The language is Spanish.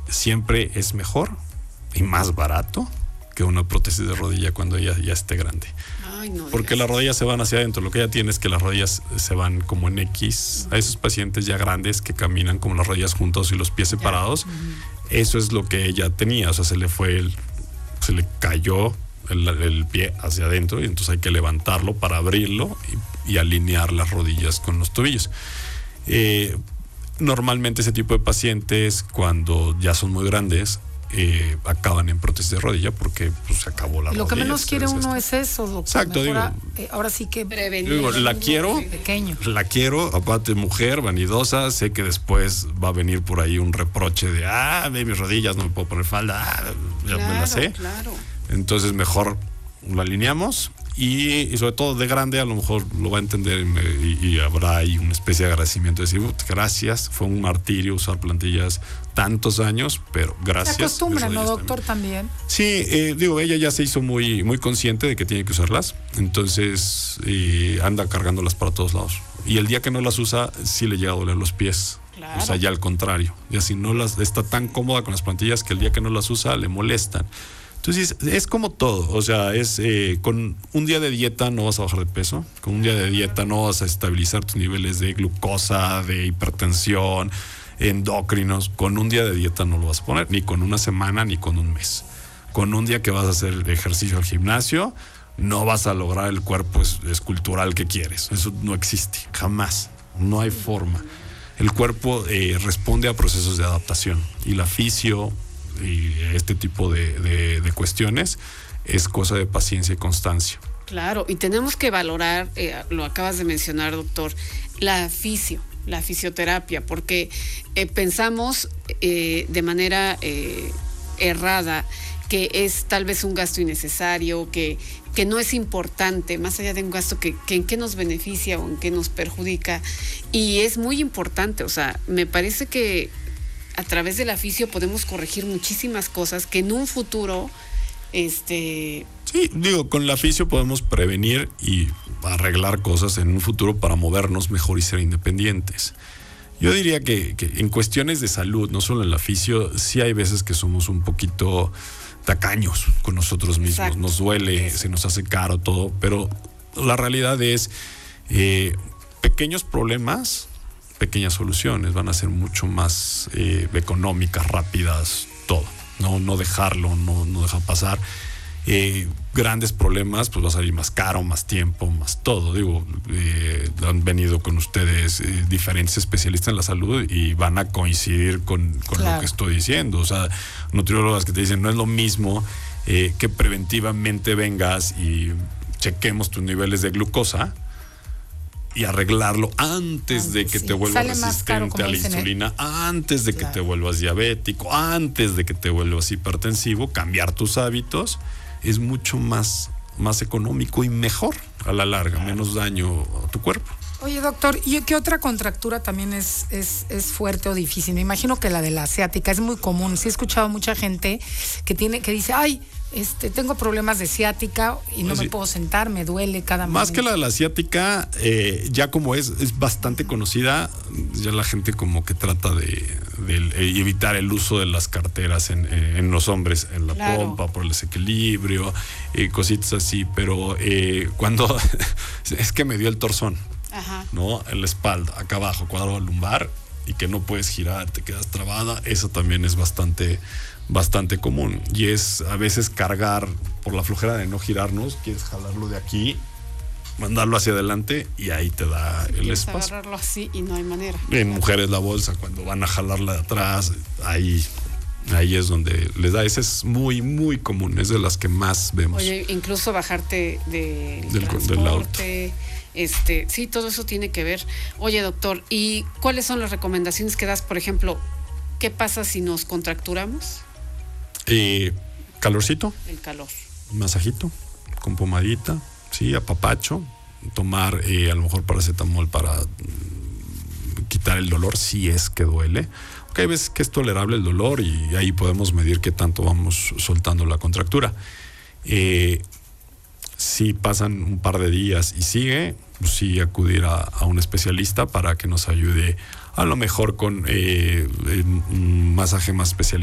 siempre es mejor y más barato que una prótesis de rodilla cuando ella ya esté grande. Ay, no, porque las rodillas se van hacia adentro. Lo que ella tiene es que las rodillas se van como en X. A esos pacientes ya grandes que caminan como las rodillas juntos y los pies separados, eso es lo que ella tenía. O sea, se le cayó el pie hacia adentro y entonces hay que levantarlo para abrirlo y alinear las rodillas con los tobillos. Normalmente ese tipo de pacientes, cuando ya son muy grandes, acaban en prótesis de rodilla porque pues, se acabó la rodilla. Lo que menos quiere uno es eso, doctor. Exacto, ahora sí que prevenir. Digo, la quiero, aparte mujer, vanidosa, sé que después va a venir por ahí un reproche de, ve mis rodillas, no me puedo poner falda, ya me la sé. Claro. Entonces mejor lo alineamos y sobre todo de grande a lo mejor lo va a entender y habrá ahí una especie de agradecimiento, de decir, gracias, fue un martirio usar plantillas tantos años, pero gracias. Se acostumbra, ¿no, doctor? También. Sí, ella ya se hizo muy, muy consciente de que tiene que usarlas, entonces anda cargándolas para todos lados. Y el día que no las usa, sí le llega a doler los pies. Claro. O sea, ya al contrario. Ya si no está tan cómoda con las plantillas que el día que no las usa, le molestan. Entonces, es como todo. O sea, con un día de dieta no vas a bajar de peso. Con un día de dieta no vas a estabilizar tus niveles de glucosa, de hipertensión, endocrinos. Con un día de dieta no lo vas a poner, ni con una semana, ni con un mes. Con un día que vas a hacer ejercicio al gimnasio, no vas a lograr el cuerpo escultural que quieres. Eso no existe, jamás. No hay forma. El cuerpo responde a procesos de adaptación y la fisio y este tipo de cuestiones es cosa de paciencia y constancia. Claro, y tenemos que valorar, lo acabas de mencionar, doctor, la fisioterapia, porque pensamos de manera errada que es tal vez un gasto innecesario, que no es importante, más allá de un gasto que en qué nos beneficia o en qué nos perjudica, y es muy importante. O sea, me parece que a través de la fisio podemos corregir muchísimas cosas que en un futuro Sí, con la fisio podemos prevenir y arreglar cosas en un futuro para movernos mejor y ser independientes. Yo diría que en cuestiones de salud, no solo en la fisio, sí hay veces que somos un poquito tacaños con nosotros mismos. Exacto. Nos duele, se nos hace caro todo, pero la realidad es pequeños problemas, pequeñas soluciones van a ser mucho más económicas, rápidas, todo. No dejarlo, no dejar pasar. Grandes problemas, pues va a salir más caro, más tiempo, más todo. Han venido con ustedes diferentes especialistas en la salud y van a coincidir con claro. Lo que estoy diciendo. O sea, nutriólogas que te dicen, no es lo mismo que preventivamente vengas y chequemos tus niveles de glucosa y arreglarlo antes de que te vuelvas resistente a la insulina, antes de que te vuelvas diabético, antes de que te vuelvas hipertensivo. Cambiar tus hábitos es mucho más económico y mejor a la larga, menos daño a tu cuerpo. Oye, doctor, ¿y qué otra contractura también es fuerte o difícil? Me imagino que la de la ciática es muy común. Sí he escuchado mucha gente que dice, tengo problemas de ciática y no me puedo sentar, me duele cada más momento. Que la de la ciática, ya como es bastante conocida, ya la gente como que trata de evitar el uso de las carteras en los hombres, en la pompa, por el desequilibrio, cositas así, pero cuando es que me dio el torzón. Ajá. ¿No? En la espalda, acá abajo, cuadro lumbar, y que no puedes girar, te quedas trabada, eso también es bastante común. Y es a veces cargar por la flojera de no girarnos, quieres jalarlo de aquí, mandarlo hacia adelante y ahí te da el espacio. Agarrarlo así y no hay manera. En mujeres la bolsa, cuando van a jalarla de atrás, ahí es donde les da. Esa es muy, muy común, es de las que más vemos. Oye, incluso bajarte del auto. Sí, todo eso tiene que ver. Oye, doctor, ¿y cuáles son las recomendaciones que das? Por ejemplo, ¿qué pasa si nos contracturamos? Calorcito. El calor. Masajito, con pomadita, sí, apapacho. Tomar a lo mejor paracetamol para quitar el dolor si es que duele. Porque hay veces que es tolerable el dolor y ahí podemos medir qué tanto vamos soltando la contractura. Si pasan un par de días y sigue, pues sí acudir a un especialista para que nos ayude a lo mejor con un masaje más especializado.